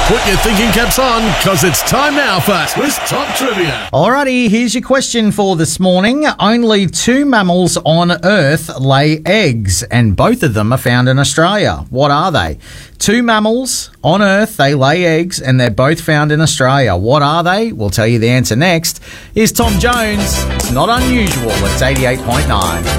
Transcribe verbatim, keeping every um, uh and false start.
Put your thinking caps on, because it's time now for Swiss Top Trivia. Alrighty, here's your question for this morning. Only two mammals on Earth lay eggs, and both of them are found in Australia. What are they? Two mammals on Earth, they lay eggs, and they're both found in Australia. What are they? We'll tell you the answer next. Here's Tom Jones. It's not unusual. It's eighty-eight point nine.